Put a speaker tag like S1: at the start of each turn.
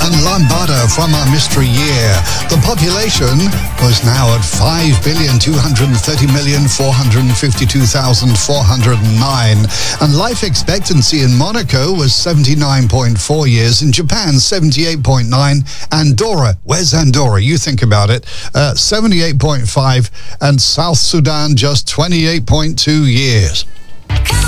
S1: and Lambada from our mystery year. The population was now at 5,230,452,409. And life expectancy in Monaco was 79.4 years. In Japan, 78.9. Andorra, where's Andorra? You think about it. 78.5. And South Sudan, just 28.2 years.